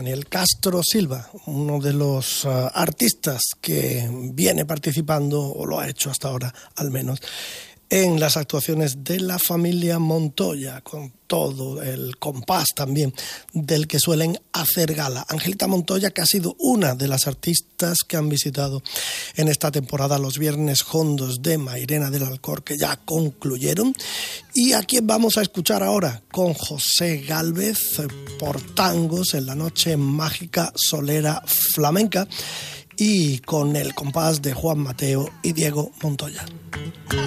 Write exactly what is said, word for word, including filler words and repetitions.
Daniel Castro Silva, uno de los uh, artistas que viene participando, o lo ha hecho hasta ahora al menos, en las actuaciones de la familia Montoya, con todo el compás también del que suelen hacer gala. Angelita Montoya, que ha sido una de las artistas que han visitado en esta temporada los Viernes Hondos de Mairena del Alcor, que ya concluyeron, y a quien vamos a escuchar ahora con José Gálvez por Tangos en la noche mágica solera flamenca, y con el compás de Juan Mateo y Diego Montoya.